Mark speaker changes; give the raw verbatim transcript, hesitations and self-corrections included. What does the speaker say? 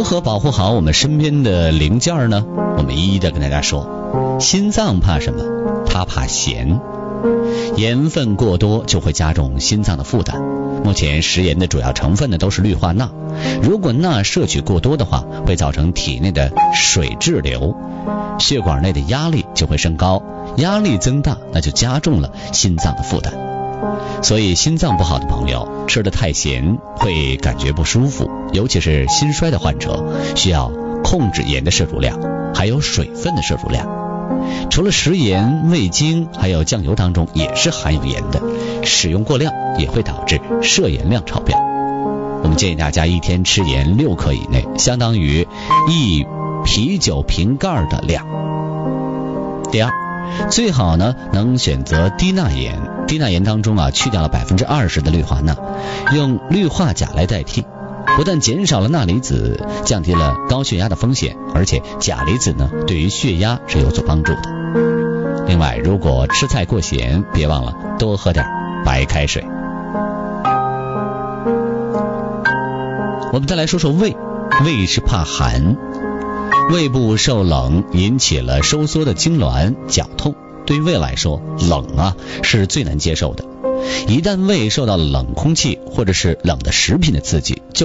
Speaker 1: 何保护好我们身边的零件呢？我们一一的跟大家说。心脏怕什么？它怕咸，盐分过多就会加重心脏的负担。目前食盐的主要成分呢都是氯化钠，如果钠摄取过多的话，会造成体内的水滞留，血管内的压力就会升高，压力增大，那就加重了心脏的负担。所以心脏不好的朋友吃得太咸会感觉不舒服，尤其是心衰的患者需要控制盐的摄入量，还有水分的摄入量。除了食盐、味精还有酱油当中也是含有盐的，使用过量也会导致摄盐量超标。我们建议大家一天吃盐六克以内，相当于一啤酒瓶盖的量。第二，最好呢能选择低钠盐，低钠盐当中啊去掉了百分之二十的氯化钠，用氯化钾来代替，不但减少了钠离子，降低了高血压的风险，而且钾离子呢对于血压是有所帮助的。另外，如果吃菜过咸，别忘了多喝点白开水。我们再来说说胃，胃是怕寒，胃部受冷引起了收缩的痉挛、绞痛，对于胃来说，冷啊是最难接受的。一旦胃受到了冷空气或者是冷的食品的刺激，就